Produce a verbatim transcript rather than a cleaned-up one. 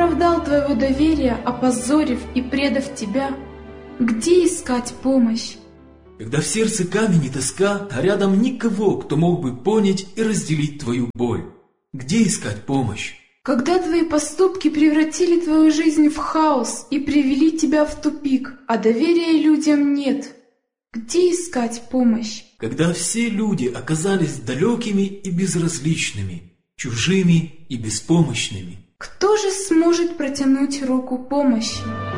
оправдал твоего доверия, опозорив и предав тебя, где искать помощь? Когда в сердце камень и тоска, а рядом никого, кто мог бы понять и разделить твою боль, где искать помощь? Когда твои поступки превратили твою жизнь в хаос и привели тебя в тупик, а доверия людям нет, где искать помощь? Когда все люди оказались далекими и безразличными, чужими и беспомощными, кто же сможет протянуть руку помощи?